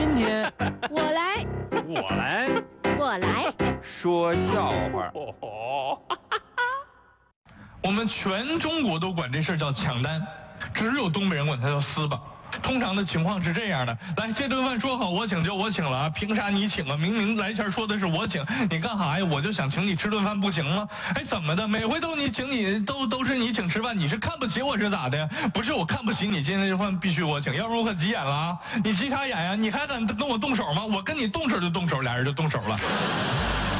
今天我来， 我来我来， 说笑话。 我们全中国都管这事儿叫抢单，只有东北人管它叫撕吧。通常的情况是这样的，来，这顿饭说好我请就我请了啊，凭啥你请啊？明明来前说的是我请，你干啥呀？我就想请你吃顿饭不行吗？哎，怎么的？每回都你请你都是你请吃饭，你是看不起我是咋的？不是我看不起你，今天这饭必须我请，要不然我可急眼了啊！你急啥眼呀？你还敢跟我动手吗？我跟你动手就动手，俩人就动手了。